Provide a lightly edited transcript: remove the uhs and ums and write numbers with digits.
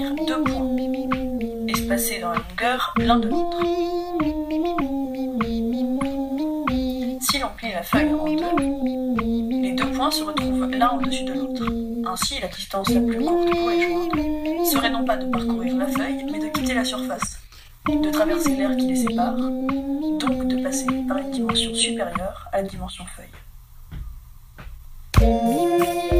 deux points, espacés dans la longueur l'un de l'autre. Si l'on plie la feuille en deux, les deux points se retrouvent l'un au-dessus de l'autre. Ainsi, la distance la plus courte pour les joindre serait non pas de parcourir la feuille, mais de quitter la surface, de traverser l'air qui les sépare, donc de passer par une dimension supérieure à la dimension feuille.